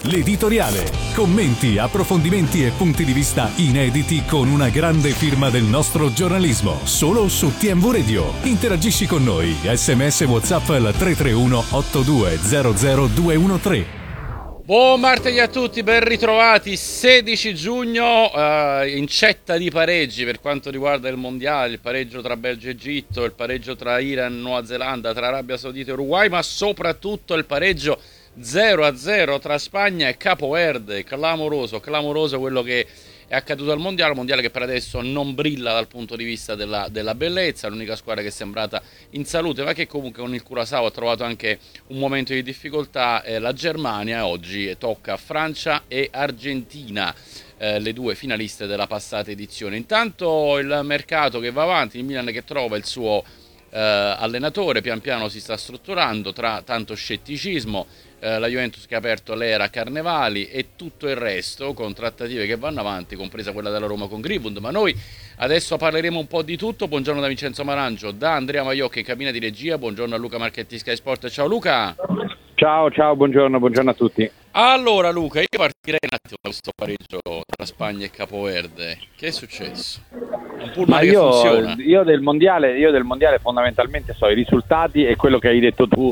l'editoriale. Commenti, approfondimenti e punti di vista inediti con una grande firma del nostro giornalismo. Solo su TMV Radio. Interagisci con noi. SMS WhatsApp al 331 8200 213. Buon martedì a tutti, ben ritrovati. 16 giugno, incetta di pareggi per quanto riguarda il mondiale, il pareggio tra Belgio e Egitto, il pareggio tra Iran e Nuova Zelanda, tra Arabia Saudita e Uruguay, ma soprattutto il pareggio 0-0 tra Spagna e Capo Verde. Clamoroso quello che è accaduto al mondiale, un mondiale che per adesso non brilla dal punto di vista della bellezza, l'unica squadra che è sembrata in salute, ma che comunque con il Curaçao ha trovato anche un momento di difficoltà, la Germania, e oggi tocca Francia e Argentina, le due finaliste della passata edizione. Intanto il mercato che va avanti, il Milan che trova il suo allenatore, pian piano si sta strutturando tra tanto scetticismo, la Juventus che ha aperto l'era Carnevali e tutto il resto con trattative che vanno avanti, compresa quella della Roma con Greenwood. Ma noi adesso parleremo un po' di tutto. Buongiorno da Vincenzo Marangio, da Andrea Maiocchi in cabina di regia, buongiorno a Luca Marchetti, Sky Sport. Ciao Luca. Ciao, buongiorno a tutti. Allora Luca, io partirei un attimo da questo pareggio tra Spagna e Capoverde. Che è successo? Un pullman che funziona? Io del mondiale fondamentalmente so i risultati e quello che hai detto tu.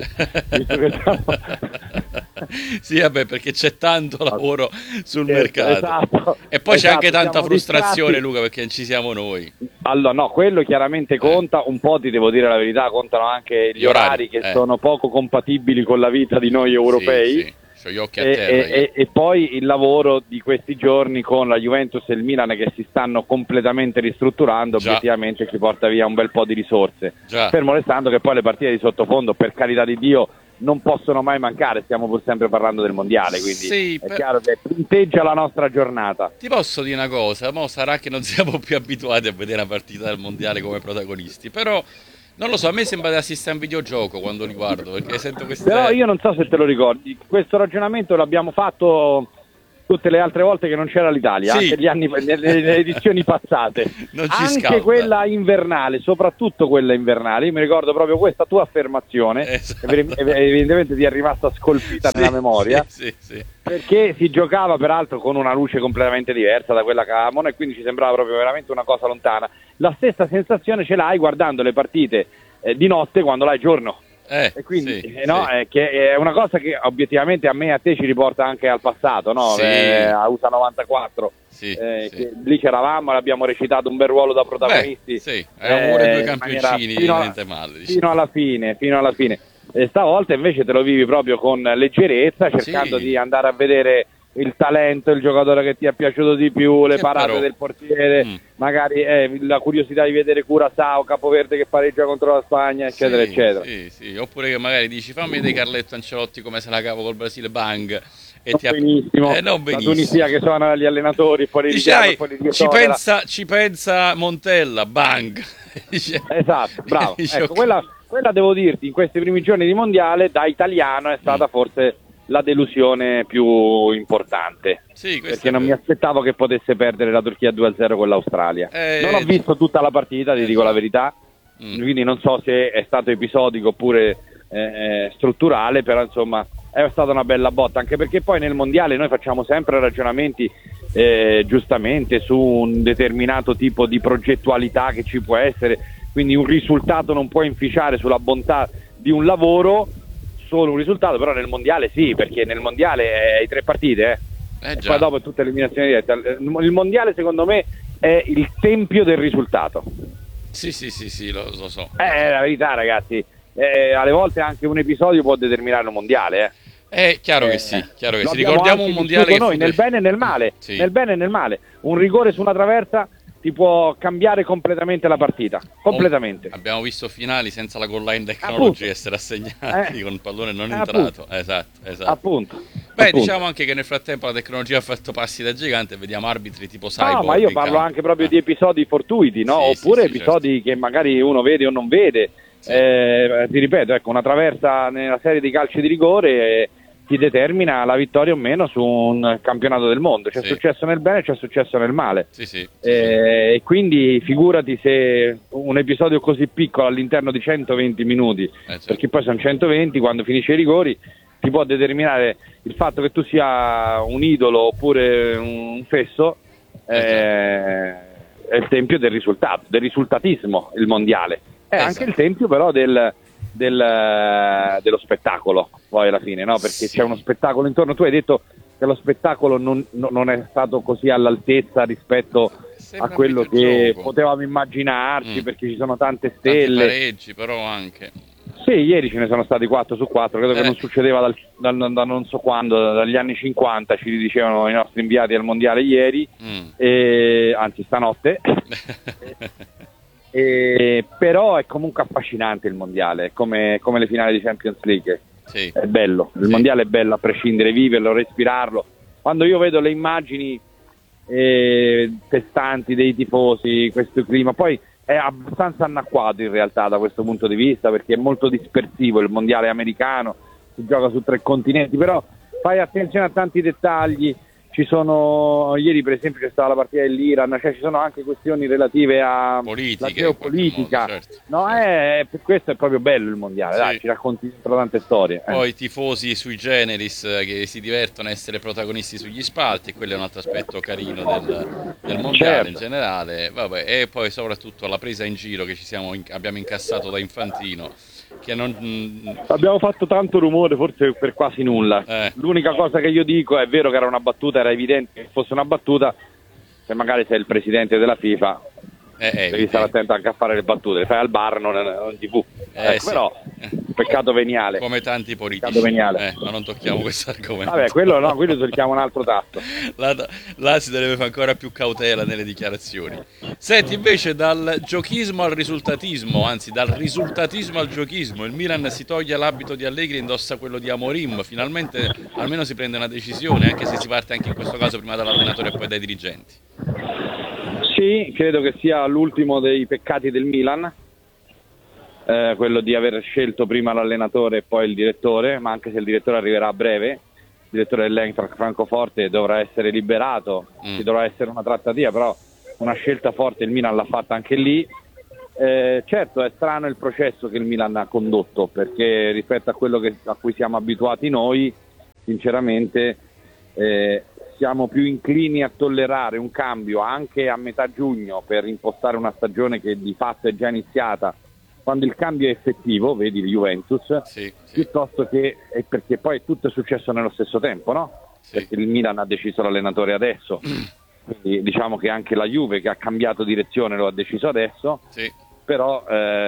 Sì, vabbè, perché c'è tanto lavoro sul mercato. Esatto, e poi c'è anche tanta siamo frustrazione, distratti. Luca, perché non ci siamo noi. Allora, no, quello chiaramente conta, un po' ti devo dire la verità, contano anche gli orari che sono poco compatibili con la vita di noi europei. Sì. C'ho gli occhi a terra. E poi il lavoro di questi giorni con la Juventus e il Milan che si stanno completamente ristrutturando, obiettivamente ci porta via un bel po' di risorse. Fermo restando che poi le partite di sottofondo, per carità di Dio, non possono mai mancare, stiamo pur sempre parlando del mondiale, quindi è chiaro che punteggia la nostra giornata. Ti posso dire una cosa, mo sarà che non siamo più abituati a vedere una partita del mondiale come protagonisti, però non lo so, a me sembra di assistere a un videogioco quando li guardo, perché sento queste... Però io non so se te lo ricordi, questo ragionamento l'abbiamo fatto tutte le altre volte che non c'era l'Italia, anche nelle edizioni passate, anche quella invernale, soprattutto quella invernale. Io mi ricordo proprio questa tua affermazione, evidentemente ti è rimasta scolpita nella memoria, perché si giocava peraltro con una luce completamente diversa da quella che avevamo e quindi ci sembrava proprio veramente una cosa lontana. La stessa sensazione ce l'hai guardando le partite di notte quando l'hai giorno. E quindi che è una cosa che obiettivamente a me e a te ci riporta anche al passato, no? A USA 94, che lì c'eravamo, l'abbiamo recitato un bel ruolo da protagonisti. Eravamo pure due campioncini, niente male, fino alla fine. E stavolta invece te lo vivi proprio con leggerezza, cercando di andare a vedere il talento, il giocatore che ti è piaciuto di più, le parate del portiere, magari la curiosità di vedere Curaçao, Capoverde che pareggia contro la Spagna, eccetera, eccetera. Sì. Oppure che magari dici fammi vedere Carletto Ancelotti come se la cavo col Brasile, bang. E benissimo. La Tunisia che suona gli allenatori, ci pensa Montella, bang. Esatto, bravo. Ecco, quella devo dirti, in questi primi giorni di mondiale da italiano è stata forse la delusione più importante, perché non mi aspettavo che potesse perdere la Turchia 2-0 con l'Australia. Non ho visto tutta la partita, ti dico la verità, quindi non so se è stato episodico oppure strutturale, però insomma è stata una bella botta, anche perché poi nel mondiale noi facciamo sempre ragionamenti giustamente su un determinato tipo di progettualità che ci può essere, quindi un risultato non può inficiare sulla bontà di un lavoro, solo un risultato, però nel mondiale sì, perché nel mondiale è 3 partite e poi dopo è tutta eliminazione diretta. Il mondiale secondo me è il tempio del risultato. Sì, lo so. È la verità, ragazzi, alle volte anche un episodio può determinare un mondiale. È chiaro che sì, ricordiamo un mondiale che noi nel bene e nel male, un rigore su una traversa ti può cambiare completamente la partita, completamente. Abbiamo visto finali senza la goal line technology essere assegnati con il pallone non entrato. Esatto. Appunto. Diciamo anche che nel frattempo la tecnologia ha fatto passi da gigante, vediamo arbitri tipo Cyborg. No, ma io parlo anche proprio di episodi fortuiti, no? Oppure episodi che magari uno vede o non vede. Ti ripeto, ecco, una traversa nella serie di calci di rigore ti determina la vittoria o meno su un campionato del mondo. C'è successo nel bene e c'è successo nel male. E quindi figurati se un episodio così piccolo all'interno di 120 minuti, perché poi sono 120 quando finisce i rigori, ti può determinare il fatto che tu sia un idolo oppure un fesso, è il tempio del risultato, del risultatismo, il mondiale. È anche il tempio però dello spettacolo, poi alla fine, no? Perché c'è uno spettacolo intorno. Tu hai detto che lo spettacolo non è stato così all'altezza rispetto a quello che potevamo immaginarci, perché ci sono tante stelle. Tanti pareggi però anche. Sì, ieri ce ne sono stati 4 su 4, credo che non succedeva da non so quando, dagli anni 50 ci dicevano i nostri inviati al mondiale ieri, anzi stanotte. Però è comunque affascinante il mondiale, è come le finali di Champions League. Sì. È bello, il mondiale è bello a prescindere, viverlo, respirarlo. Quando io vedo le immagini testanti dei tifosi, questo clima, poi è abbastanza anacquato in realtà da questo punto di vista, perché è molto dispersivo il mondiale americano, si gioca su 3 continenti, però fai attenzione a tanti dettagli. Ci sono, ieri per esempio c'è stata la partita dell'Iran, cioè ci sono anche questioni relative a la geopolitica, modo, certo. No, per questo è proprio bello il mondiale, dai, ci racconti dentro tante storie. Poi i tifosi sui generis che si divertono a essere protagonisti sugli spalti, e quello è un altro aspetto carino del mondiale in generale. Vabbè, e poi soprattutto la presa in giro che abbiamo incassato da Infantino, che abbiamo fatto tanto rumore forse per quasi nulla. L'unica cosa che io dico, è vero che era una battuta, era evidente che fosse una battuta, se magari sei il presidente della FIFA devi stare attento anche a fare le battute, le fai al bar, non in TV, sì. Però peccato veniale, come tanti politici, ma non tocchiamo questo argomento. Vabbè, quello tocchiamo un altro tasto. Là si deve fare ancora più cautela nelle dichiarazioni. Senti, invece, dal giochismo al risultatismo, anzi dal risultatismo al giochismo, il Milan si toglie l'abito di Allegri e indossa quello di Amorim. Finalmente almeno si prende una decisione, anche se si parte anche in questo caso prima dall'allenatore e poi dai dirigenti. Sì, credo che sia l'ultimo dei peccati del Milan, quello di aver scelto prima l'allenatore e poi il direttore, ma anche se il direttore arriverà a breve, il direttore dell'Eintracht Francoforte dovrà essere liberato, ci dovrà essere una trattativa, però una scelta forte il Milan l'ha fatta anche lì. Certo, è strano il processo che il Milan ha condotto, perché rispetto a quello a cui siamo abituati noi, sinceramente siamo più inclini a tollerare un cambio anche a metà giugno per impostare una stagione che di fatto è già iniziata, quando il cambio è effettivo, vedi il Juventus, piuttosto che, perché poi tutto è successo nello stesso tempo, no? Sì. Perché il Milan ha deciso l'allenatore adesso, quindi diciamo che anche la Juve, che ha cambiato direzione, lo ha deciso adesso, però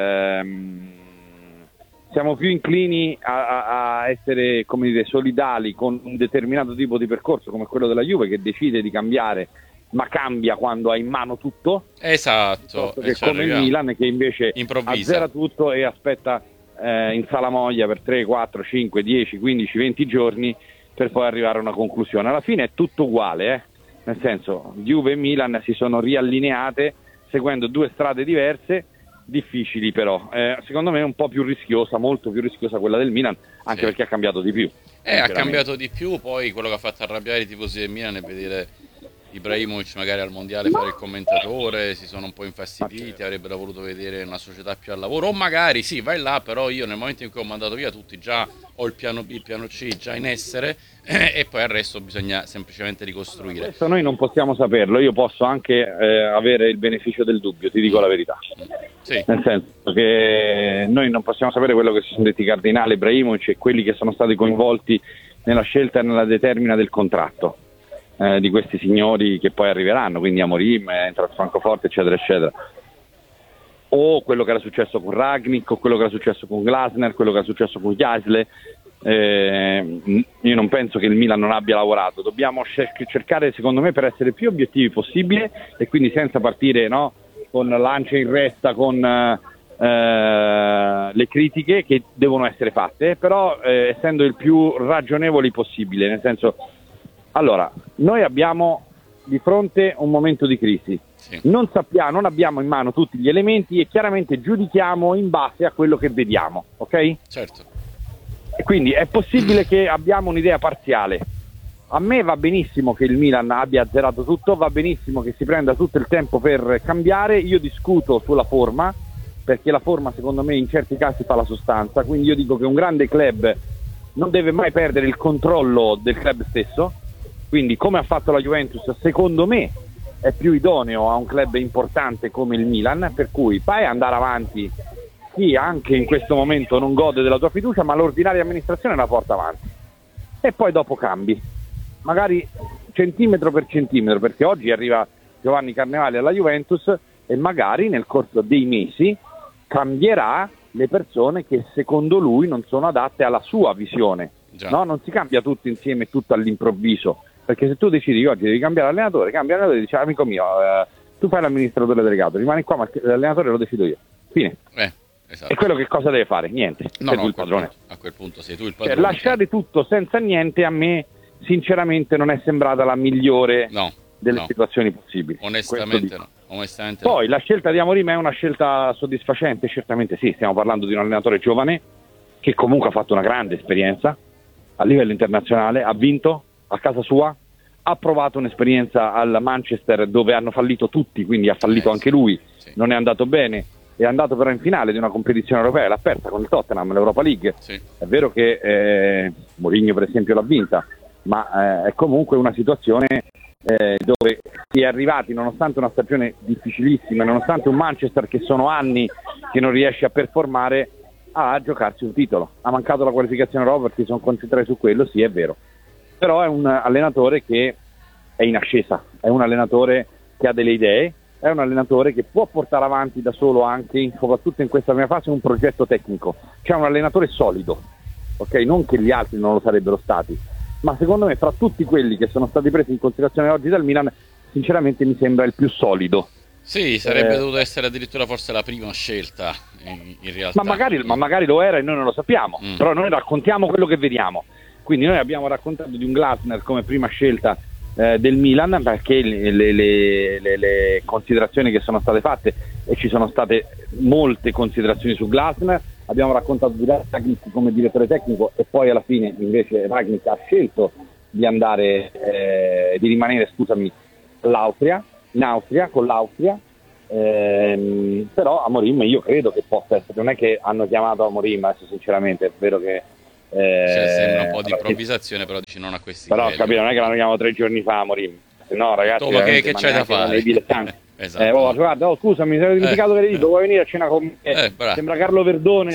siamo più inclini a essere, come dire, solidali con un determinato tipo di percorso come quello della Juve, che decide di cambiare, ma cambia quando ha in mano tutto. Esatto. Che come il Milan, che invece improvvisa, azzera tutto e aspetta in salamoia per 3, 4, 5, 10, 15, 20 giorni per poi arrivare a una conclusione. Alla fine è tutto uguale, nel senso, Juve e Milan si sono riallineate seguendo 2 strade diverse, difficili però, secondo me un po' più rischiosa, molto più rischiosa quella del Milan, anche perché ha cambiato di più. Ha cambiato di più, poi quello che ha fatto arrabbiare i tifosi del Milan è vedere Ibrahimovic magari al mondiale fare il commentatore, si sono un po' infastiditi, avrebbero voluto vedere una società più al lavoro, o magari sì, vai là, però io nel momento in cui ho mandato via tutti già ho il piano B, il piano C già in essere, e poi al resto bisogna semplicemente ricostruire. Questo noi non possiamo saperlo, io posso anche avere il beneficio del dubbio, ti dico la verità. Nel senso che noi non possiamo sapere quello che si sono detti Cardinale, Ibrahimovic e quelli che sono stati coinvolti nella scelta e nella determina del contratto di questi signori che poi arriveranno, quindi Amorim, Eintracht Francoforte, eccetera eccetera, o quello che era successo con Rangnick, o quello che era successo con Glasner, quello che era successo con Jasle. Io non penso che il Milan non abbia lavorato, dobbiamo cercare, secondo me, per essere più obiettivi possibile, e quindi senza partire con lancia in resta, con le critiche che devono essere fatte, però essendo il più ragionevoli possibile, nel senso, allora, noi abbiamo di fronte un momento di crisi, non abbiamo in mano tutti gli elementi e chiaramente giudichiamo in base a quello che vediamo, ok? Certo. E quindi è possibile che abbiamo un'idea parziale. A me va benissimo che il Milan abbia azzerato tutto, va benissimo che si prenda tutto il tempo per cambiare, io discuto sulla forma, perché la forma secondo me in certi casi fa la sostanza, quindi io dico che un grande club non deve mai perdere il controllo del club stesso, quindi come ha fatto la Juventus secondo me è più idoneo a un club importante come il Milan, per cui fai andare avanti chi anche in questo momento non gode della tua fiducia, ma l'ordinaria amministrazione la porta avanti e poi dopo cambi, magari centimetro per centimetro, perché oggi arriva Giovanni Carnevali alla Juventus e magari nel corso dei mesi cambierà le persone che secondo lui non sono adatte alla sua visione. No? Non si cambia tutto insieme, tutto all'improvviso, perché se tu decidi oggi devi cambiare allenatore, cambia allenatore e dici amico mio, tu fai l'amministratore delegato, rimani qua ma l'allenatore lo decido io, fine. Esatto. E quello che cosa deve fare? Niente, sei tu il padrone. A quel punto sei tu il padrone. Lasciare tutto senza niente a me sinceramente non è sembrata la migliore delle situazioni possibili. Onestamente no. Poi la scelta di Amorim è una scelta soddisfacente? Certamente sì, stiamo parlando di un allenatore giovane che comunque ha fatto una grande esperienza a livello internazionale, ha vinto a casa sua, ha provato un'esperienza al Manchester dove hanno fallito tutti, quindi ha fallito anche lui, non è andato bene, è andato però in finale di una competizione europea, l'ha persa con il Tottenham, l'Europa League. È vero che Mourinho per esempio l'ha vinta, ma è comunque una situazione dove si è arrivati, nonostante una stagione difficilissima, nonostante un Manchester che sono anni che non riesce a performare, a giocarsi un titolo. Ha mancato la qualificazione Europa perché si sono concentrati su quello, sì è vero, però è un allenatore che è in ascesa, è un allenatore che ha delle idee, è un allenatore che può portare avanti da solo anche, soprattutto in questa prima fase, un progetto tecnico, cioè un allenatore solido, ok? Non che gli altri non lo sarebbero stati, ma secondo me fra tutti quelli che sono stati presi in considerazione oggi dal Milan, sinceramente mi sembra il più solido. Sì, sarebbe dovuto essere addirittura forse la prima scelta in realtà. Ma magari lo era e noi non lo sappiamo, però noi raccontiamo quello che vediamo. Quindi noi abbiamo raccontato di un Glasner come prima scelta del Milan, perché le considerazioni che sono state fatte, e ci sono state molte considerazioni su Glasner, abbiamo raccontato di Rangnick come direttore tecnico e poi alla fine invece Rangnick ha scelto di andare di rimanere in Austria con l'Austria, però Amorim io credo che possa essere, non è che hanno chiamato Amorim adesso sinceramente, è vero che sembra un po' di improvvisazione, però dici non a questi però capito, non è che l'hanno chiamato 3 giorni fa Amorim, no ragazzi, che c'è da fare? Esatto. Guarda, scusa, mi sono dimenticato che le dico, vuoi venire a cena con me? Sembra Carlo Verdone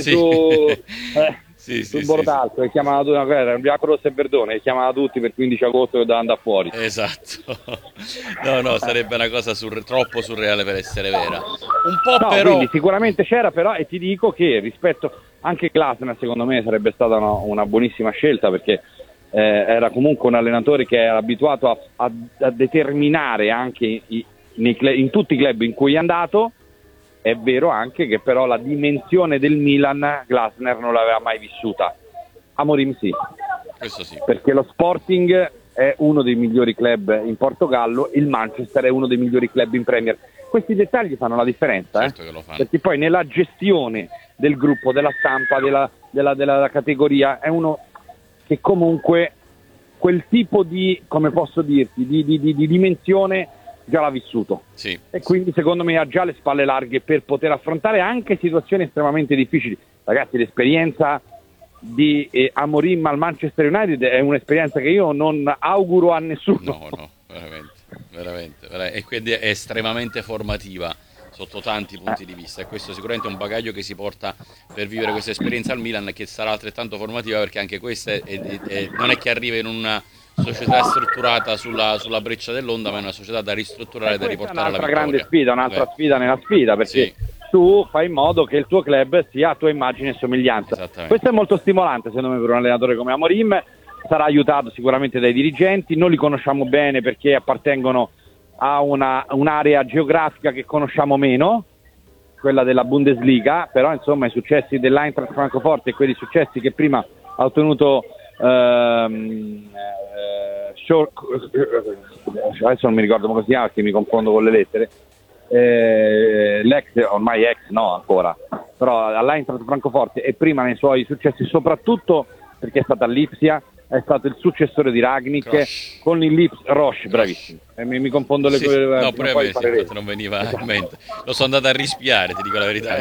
sul Bordalco, che chiamava Bianco Rosso e Verdone, che chiamava tutti per 15 agosto che doveva andare fuori. Esatto. No, sarebbe una cosa troppo surreale per essere vera. Un po' però. Quindi sicuramente c'era, però, e ti dico che rispetto anche Glasner, secondo me sarebbe stata una buonissima scelta, perché era comunque un allenatore che era abituato a determinare anche in tutti i club in cui è andato. È vero anche che però la dimensione del Milan Glasner non l'aveva mai vissuta. Amorim sì. Questo sì. Perché lo Sporting è uno dei migliori club in Portogallo, il Manchester è uno dei migliori club in Premier. Questi dettagli fanno la differenza, certo che lo fanno. Perché poi nella gestione del gruppo, della stampa, della categoria, è uno che comunque quel tipo di, come posso dirti, di dimensione già l'ha vissuto, e quindi secondo me ha già le spalle larghe per poter affrontare anche situazioni estremamente difficili. Ragazzi, l'esperienza di Amorim al Manchester United è un'esperienza che io non auguro a nessuno. No, veramente, e quindi è estremamente formativa sotto tanti punti di vista, e questo sicuramente è un bagaglio che si porta per vivere questa esperienza al Milan, che sarà altrettanto formativa, perché anche questa non è che arriva in una società strutturata sulla breccia dell'onda, ma è una società da ristrutturare, da riportare alla vittoria. Grande sfida, un'altra sfida nella sfida, perché tu fai in modo che il tuo club sia a tua immagine e somiglianza. Questo è molto stimolante secondo me per un allenatore come Amorim. Sarà aiutato sicuramente dai dirigenti, non li conosciamo bene perché appartengono a un'area geografica che conosciamo meno, quella della Bundesliga, però insomma i successi dell'Eintracht Francoforte e quelli successi che prima ha ottenuto adesso non mi ricordo come si chiama perché mi confondo con le lettere, ormai ex no ancora, però all'Eintracht Francoforte e prima nei suoi successi, soprattutto perché è stata all'Ipsia, è stato il successore di Rangnick con il Lips Roche, bravissimo. Mi confondo le cose. No, pure a me non veniva in mente. Lo sono andato a rispiare, ti dico la verità.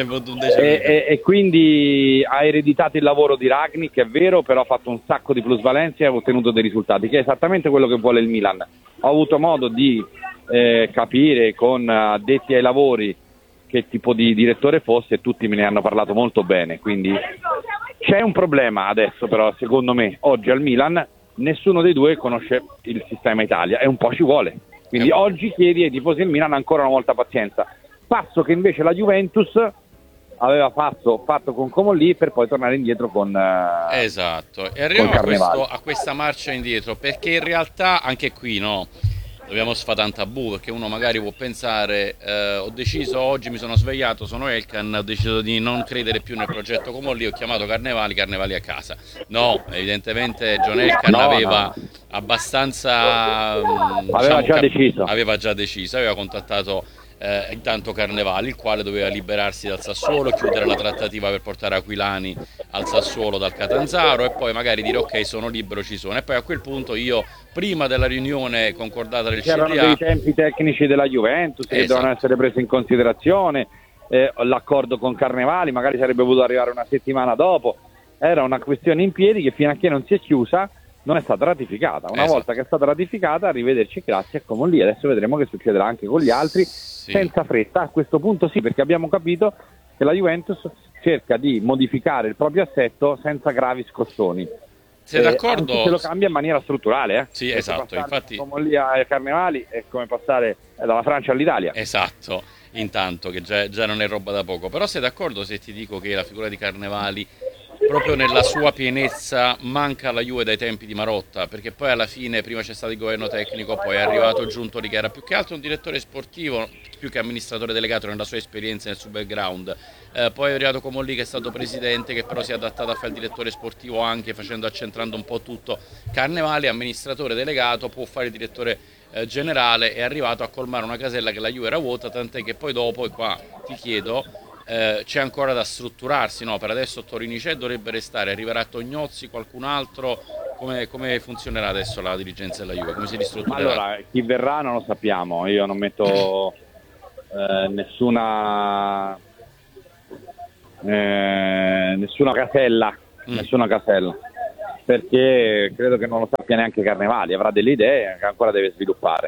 E quindi ha ereditato il lavoro di Rangnick, è vero, però ha fatto un sacco di plusvalenze e ha ottenuto dei risultati, che è esattamente quello che vuole il Milan. Ho avuto modo di capire con addetti ai lavori che tipo di direttore fosse e tutti me ne hanno parlato molto bene, quindi c'è un problema adesso però secondo me oggi al Milan nessuno dei due conosce il sistema Italia e un po' ci vuole, quindi oggi chiedi ai tifosi del Milan ancora una volta pazienza, passo che invece la Juventus aveva fatto con Comolli per poi tornare indietro con esatto, e arriviamo a questa marcia indietro, perché in realtà anche qui no, dobbiamo sfatare un tabù, perché uno magari può pensare ho deciso oggi, mi sono svegliato, sono Elkan, ho deciso di non credere più nel progetto Comolli, ho chiamato Carnevali a casa. No, evidentemente John Elkan aveva abbastanza aveva già deciso, aveva contattato intanto Carnevali, il quale doveva liberarsi dal Sassuolo, chiudere la trattativa per portare Aquilani al Sassuolo dal Catanzaro e poi magari dire ok, sono libero, ci sono, e poi a quel punto io prima della riunione concordata del CDA c'erano dei tempi tecnici della Juventus che dovevano essere presi in considerazione, l'accordo con Carnevali magari sarebbe potuto arrivare una settimana dopo, era una questione in piedi che fino a che non si è chiusa non è stata ratificata. Una volta che è stata ratificata, arrivederci, grazie, come lì. Adesso vedremo che succederà anche con gli altri, senza fretta. A questo punto sì, perché abbiamo capito che la Juventus cerca di modificare il proprio assetto senza gravi scossoni. Sei d'accordo? Anche se lo cambia in maniera strutturale. Sì, perché esatto. Infatti, come lì ai Carnevali è come passare dalla Francia all'Italia. Esatto, intanto che già non è roba da poco. Però sei d'accordo se ti dico che la figura di Carnevali proprio nella sua pienezza manca alla Juve dai tempi di Marotta, perché poi alla fine prima c'è stato il governo tecnico, poi è arrivato Giuntoli che era più che altro un direttore sportivo più che amministratore delegato nella sua esperienza, nel suo background, poi è arrivato Comolli che è stato presidente, che però si è adattato a fare il direttore sportivo anche accentrando un po' tutto. Carnevali, amministratore delegato, può fare il direttore generale, è arrivato a colmare una casella che la Juve era vuota, tant'è che poi dopo, e qua ti chiedo, c'è ancora da strutturarsi, no? Per adesso Torinice dovrebbe restare, arriverà Tognozzi, qualcun altro, come funzionerà adesso la dirigenza della Juve, come si ristrutturerà? Allora, chi verrà non lo sappiamo, io non metto nessuna casella, perché credo che non lo sappia neanche Carnevali, avrà delle idee che ancora deve sviluppare.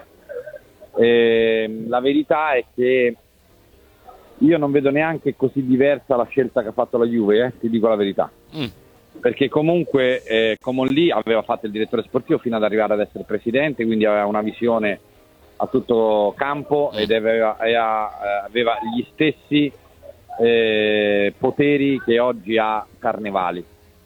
La verità è che io non vedo neanche così diversa la scelta che ha fatto la Juve, ti dico la verità. Perché comunque Comolli aveva fatto il direttore sportivo fino ad arrivare ad essere presidente, quindi aveva una visione a tutto campo ed aveva gli stessi poteri che oggi ha Carnevali.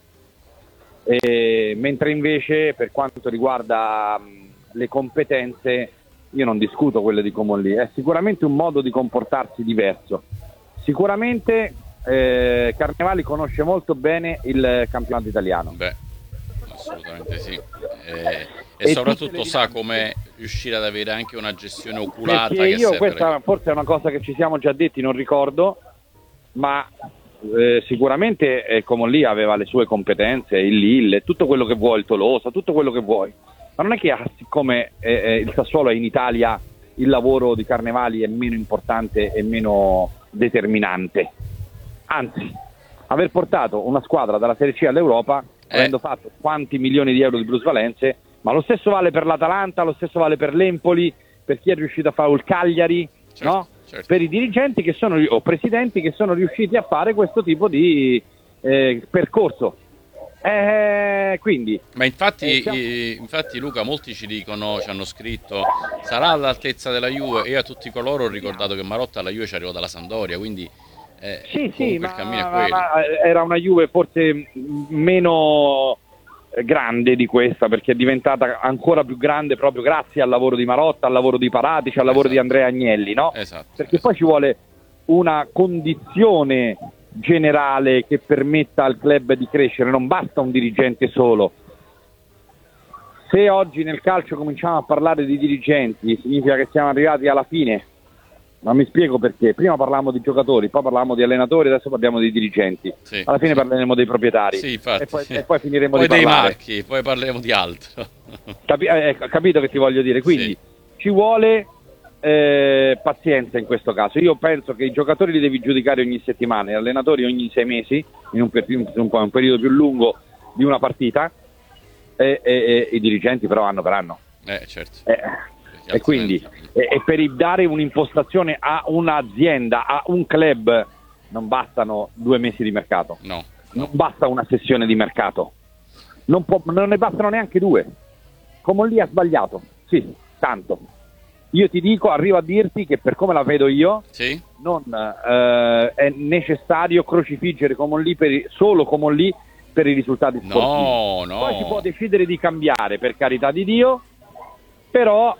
Mentre invece per quanto riguarda le competenze, io non discuto quelle di Comolli, è sicuramente un modo di comportarsi diverso. Sicuramente Carnevali conosce molto bene il campionato italiano. Beh, assolutamente sì. E soprattutto sa come riuscire ad avere anche una gestione oculata. Perché questa forse è una cosa che ci siamo già detti, non ricordo, ma sicuramente Comolli aveva le sue competenze, il Lille, tutto quello che vuoi, il Tolosa, tutto quello che vuoi. Ma non è che siccome il Sassuolo è in Italia, il lavoro di Carnevali è meno importante e meno determinante. Anzi, aver portato una squadra dalla Serie C all'Europa, avendo fatto quanti milioni di euro di plusvalenze, ma lo stesso vale per l'Atalanta, lo stesso vale per l'Empoli, per chi è riuscito a fare il Cagliari, certo, no? Certo. Per i dirigenti o presidenti che sono riusciti a fare questo tipo di percorso. Quindi, ma infatti Luca, molti ci hanno scritto sarà all'altezza della Juve, e a tutti coloro ho ricordato che Marotta alla Juve ci arrivò dalla Sampdoria, quindi sì, ma era una Juve forse meno grande di questa, perché è diventata ancora più grande proprio grazie al lavoro di Marotta, al lavoro di Paratici, al lavoro di Andrea Agnelli, no? Perché poi ci vuole una condizione generale che permetta al club di crescere, non basta un dirigente solo. Se oggi nel calcio cominciamo a parlare di dirigenti, significa che siamo arrivati alla fine Ma mi spiego perché. Prima parlavamo di giocatori, poi parlavamo di allenatori, adesso parliamo di dirigenti. Sì, alla fine parleremo dei proprietari. Sì, infatti. E poi finiremo poi di parlare. Poi dei marchi, poi parleremo di altro. Capito che ti voglio dire? Quindi ci vuole pazienza in questo caso. Io penso che i giocatori li devi giudicare ogni settimana, gli allenatori ogni 6 mesi, in un periodo più lungo di una partita, e i dirigenti però anno per anno. Certo. E quindi per dare un'impostazione a un'azienda, a un club, non bastano 2 mesi di mercato. No. Non basta una sessione di mercato. Non ne bastano neanche 2. Come lì ha sbagliato. Sì, tanto. Io ti dico, arrivo a dirti che per come la vedo io, non è necessario crocifiggere solo come lì per i risultati sportivi. No. Poi si può decidere di cambiare, per carità di Dio, però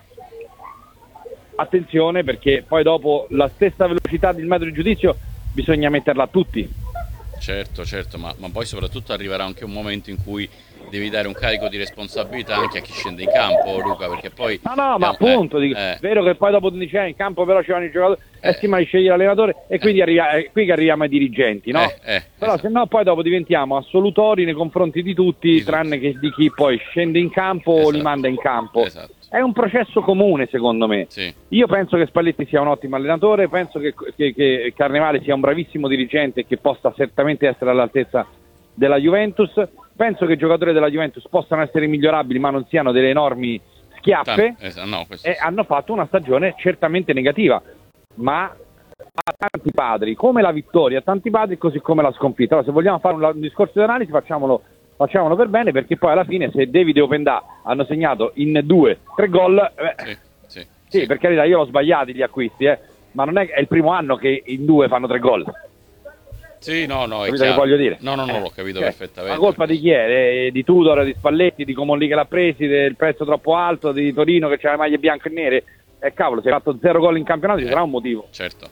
attenzione, perché poi dopo la stessa velocità del metro di giudizio bisogna metterla a tutti. Certo, ma poi soprattutto arriverà anche un momento in cui devi dare un carico di responsabilità anche a chi scende in campo, Luca, perché poi... No, ma appunto, vero che poi dopo 15 anni in campo però ci vanno i giocatori, sì, ma scegli l'allenatore, e quindi qui che arriviamo ai dirigenti, no? Però se no poi dopo diventiamo assolutori nei confronti di tutti, tranne che di chi poi scende in campo o li manda in campo. È un processo comune, secondo me. Io penso che Spalletti sia un ottimo allenatore, penso che Carnevale sia un bravissimo dirigente che possa certamente essere all'altezza della Juventus. Penso che i giocatori della Juventus possano essere migliorabili, ma non siano delle enormi schiappe, hanno fatto una stagione certamente negativa, ma a tanti padri, come la vittoria, a tanti padri, così come la sconfitta. Allora, se vogliamo fare un discorso di analisi, facciamolo per bene, perché poi alla fine se David e Openda hanno segnato in 2-3 gol, sì, per carità, io l'ho sbagliati gli acquisti, ma non è il primo anno che in 2 fanno 3 gol. Sì, no, è capito che voglio dire? No, l'ho capito perfettamente. La colpa di chi è? Di Tudor, di Spalletti, di Comolli che l'ha presi, del prezzo troppo alto, di Torino che c'ha le maglie bianche e nere. Cavolo, se hai fatto 0 gol in campionato ci sarà un motivo. Certo.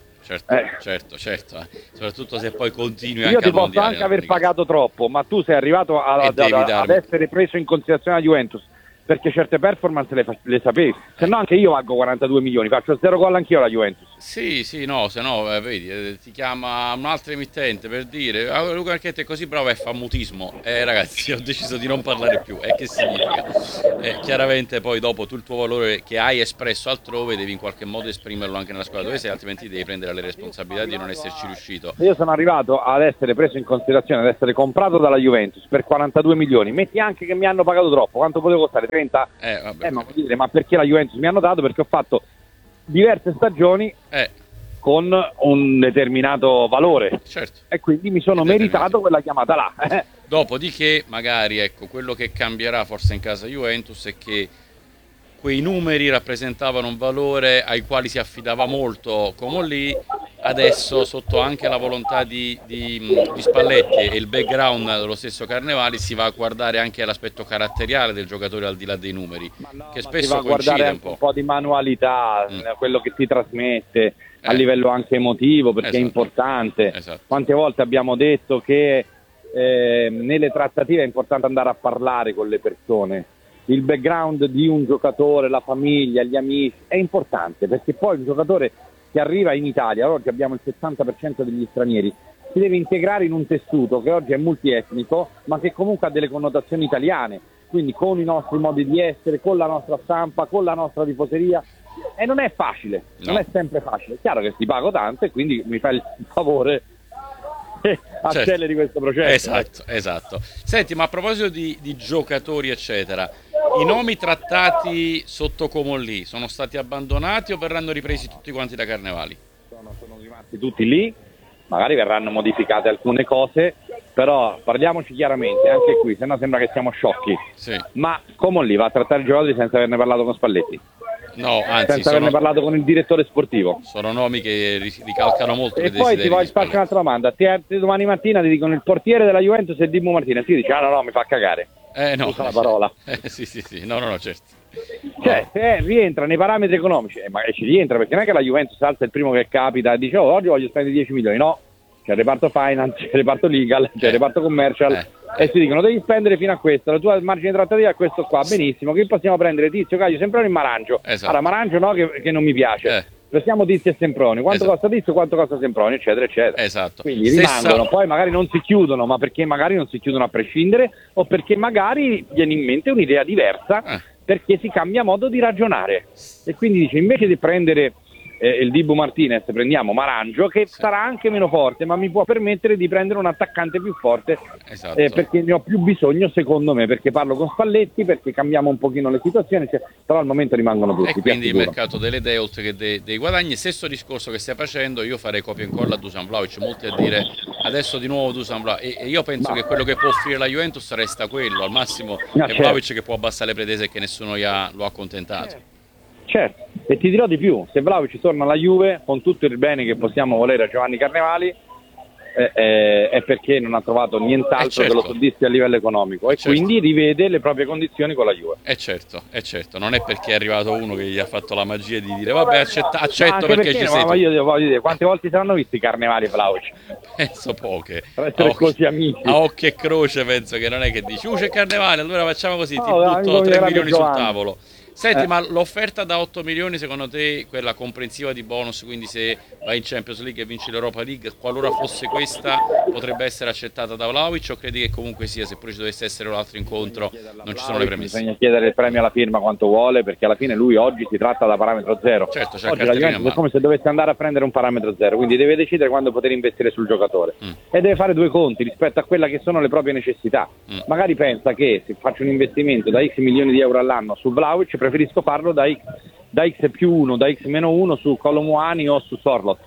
Soprattutto se poi continui anche a mondiale. Io ti posso anche aver pagato troppo, ma tu sei arrivato ad essere preso in considerazione la Juventus perché certe performance le sapevi, se no anche io valgo 42 milioni, faccio 0 gol anch'io alla Juventus. Sì, se no, vedi, ti chiama un altro emittente per dire Luca Marchetti è così bravo e fa mutismo. Ragazzi, ho deciso di non parlare più. Che significa? Chiaramente poi dopo tu il tuo valore che hai espresso altrove devi in qualche modo esprimerlo anche nella squadra dove sei, altrimenti devi prendere le responsabilità di non esserci riuscito. Io sono arrivato ad essere preso in considerazione, ad essere comprato dalla Juventus per 42 milioni, metti anche che mi hanno pagato troppo, quanto potevo costare? 30? Ma perché la Juventus mi hanno dato? Perché ho fatto diverse stagioni con un determinato valore, e quindi mi sono meritato quella chiamata là. Dopodiché magari quello che cambierà forse in casa Juventus è che quei numeri rappresentavano un valore ai quali si affidava molto Comolli, adesso sotto anche la volontà di Spalletti e il background dello stesso Carnevali si va a guardare anche l'aspetto caratteriale del giocatore al di là dei numeri, che spesso si va a guardare anche un po' di manualità, quello che ti trasmette a livello anche emotivo, perché è importante. Quante volte abbiamo detto che nelle trattative è importante andare a parlare con le persone, il background di un giocatore, la famiglia, gli amici è importante, perché poi un giocatore che arriva in Italia, oggi abbiamo il 70% degli stranieri, si deve integrare in un tessuto che oggi è multietnico ma che comunque ha delle connotazioni italiane, quindi con i nostri modi di essere, con la nostra stampa, con la nostra tifoseria, e non è facile, non è sempre facile. È chiaro che ti pago tanto e quindi mi fai il favore acceleri questo processo. Esatto. Senti, ma a proposito di giocatori eccetera, i nomi trattati sotto Comolli sono stati abbandonati o verranno ripresi tutti quanti da Carnevali? Sono rimasti tutti lì, magari verranno modificate alcune cose, però parliamoci chiaramente, anche qui, se no sembra che siamo sciocchi. Ma Comolli va a trattare i giocatori senza averne parlato con Spalletti? No, anzi, senza averne parlato con il direttore sportivo. Sono nomi che ricalcano molto. E poi ti voglio fare un'altra domanda. Domani mattina ti dicono il portiere della Juventus è Dibu Martinez, ti dici no, mi fa cagare. Usa la parola. Sì, no, certo. Cioè, se rientra nei parametri economici, ma ci rientra, perché non è che la Juventus alza il primo che capita e dice oggi voglio spendere 10 milioni, no. C'è il reparto finance, c'è il reparto legal, c'è il reparto commercial, e si dicono devi spendere fino a questo, la tua margine di trattativa è questo qua, benissimo, che possiamo prendere Tizio, Caio, sempre in Marangio. Allora Marangio no, che non mi piace, prestiamo Tizio e Semproni, quanto costa Tizio, quanto costa Semproni, eccetera, eccetera. Esatto. Quindi rimangono, poi magari non si chiudono, ma perché magari non si chiudono a prescindere, o perché magari viene in mente un'idea diversa, perché si cambia modo di ragionare. E quindi dice, invece di prendere il Dibu Martinez, prendiamo Marangio, che sarà anche meno forte, ma mi può permettere di prendere un attaccante più forte, perché ne ho più bisogno, secondo me, perché parlo con Spalletti, perché cambiamo un pochino le situazioni, però al momento rimangono tutti. E quindi il mercato delle idee oltre che dei guadagni. Stesso discorso che stai facendo, io farei copia e incolla a Dusan Vlahovic, molti a dire adesso di nuovo Dusan Vlahovic, e io penso che quello che può offrire la Juventus resta quello, al massimo è Vlahovic che può abbassare le pretese e che nessuno lo ha accontentato. Certo, e ti dirò di più, se Vlahovic torna alla Juve, con tutto il bene che possiamo volere a Giovanni Carnevali, è perché non ha trovato nient'altro che lo soddisfi a livello economico, e quindi rivede le proprie condizioni con la Juve. Certo, non è perché è arrivato uno che gli ha fatto la magia di dire vabbè accetto perché ci sei tu. Io voglio dire, quante volte saranno visti Carnevali e Vlahovic? Penso poche. Così amici. A occhio e croce penso che non è che dici c'è Carnevali, allora facciamo così, ti butto 3 milioni sul tavolo. Senti, ma l'offerta da 8 milioni secondo te, quella comprensiva di bonus, quindi se vai in Champions League e vinci l'Europa League, qualora fosse questa, potrebbe essere accettata da Vlahovic, o credi che comunque sia, seppure ci dovesse essere un altro incontro, non ci sono le premesse? Bisogna chiedere il premio alla firma quanto vuole, perché alla fine lui oggi si tratta da parametro zero. Certo, c'è oggi la Juventus è come se dovesse andare a prendere un parametro zero, quindi deve decidere quando poter investire sul giocatore e deve fare due conti rispetto a quella che sono le proprie necessità. Magari pensa che se faccio un investimento da X milioni di euro all'anno su Vlahovic, preferisco farlo da X più 1, da X meno 1 su Colomuani o su Sorloth.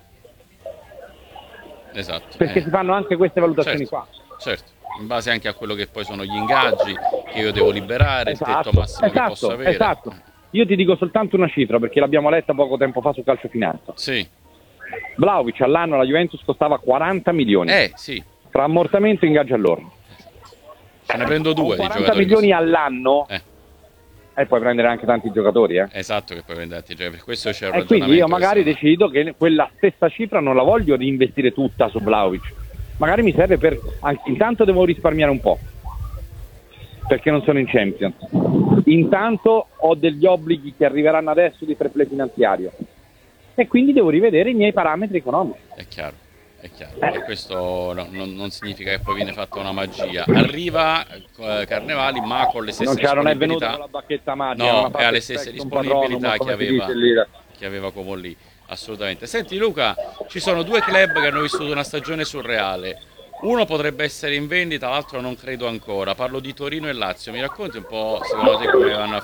Esatto. Perché si fanno anche queste valutazioni qua. Certo, in base anche a quello che poi sono gli ingaggi che io devo liberare, il tetto massimo che posso avere. Esatto. Io ti dico soltanto una cifra, perché l'abbiamo letta poco tempo fa su Calcio Finanza. Sì. Vlahovic all'anno alla Juventus costava 40 milioni. Sì. Tra ammortamento e ingaggio all'orlo. Se ne prendo due di 40 milioni all'anno. E puoi prendere anche tanti giocatori, Esatto, che puoi prendere tanti giocatori, per questo c'è un ragionamento. E quindi io magari decido che quella stessa cifra non la voglio reinvestire tutta su Vlahovic. Magari mi serve intanto devo risparmiare un po', perché non sono in Champions. Intanto ho degli obblighi che arriveranno adesso di fair play finanziario. E quindi devo rivedere i miei parametri economici. È chiaro. E questo non significa che poi viene fatta una magia. Arriva Carnevali, ma con le stesse disponibilità. Non è venuto con la bacchetta magica, no, e ha le stesse disponibilità che aveva Como lì. Assolutamente. Senti Luca, ci sono due club che hanno vissuto una stagione surreale. Uno potrebbe essere in vendita, l'altro non credo ancora. Parlo di Torino e Lazio. Mi racconti un po', secondo te, come vanno a